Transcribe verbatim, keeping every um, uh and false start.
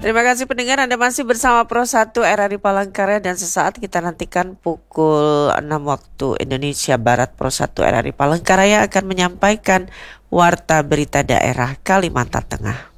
Terima kasih pendengar, Anda masih bersama Pro satu R R I Palangkaraya dan sesaat kita nantikan pukul enam waktu Indonesia Barat Pro satu R R I Palangkaraya akan menyampaikan Warta Berita Daerah Kalimantan Tengah.